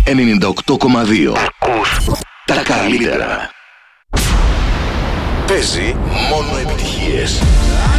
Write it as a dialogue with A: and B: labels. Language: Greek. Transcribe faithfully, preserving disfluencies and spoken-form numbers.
A: ενενήντα οκτώ κόμμα δύο. Ακούς τα καλύτερα. Παίζει μόνο επιτυχίες.